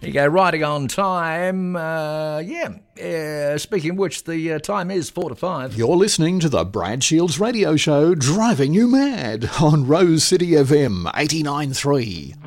There you go, riding on time. Speaking of which, the time is 4 to 5. You're listening to the Brad Shields Radio Show, driving you mad on Rose City FM 89.3.